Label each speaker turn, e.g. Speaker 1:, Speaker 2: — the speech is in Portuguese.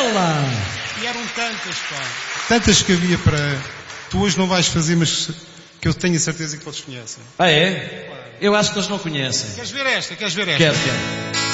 Speaker 1: ela!
Speaker 2: E eram tantas, pá.
Speaker 3: Tantas que havia para... Tu hoje não vais fazer, mas que eu tenho a certeza que eles conhecem.
Speaker 1: Ah, é? Eu acho que eles não conhecem.
Speaker 2: Queres ver esta? Queres ver esta?
Speaker 1: Quero.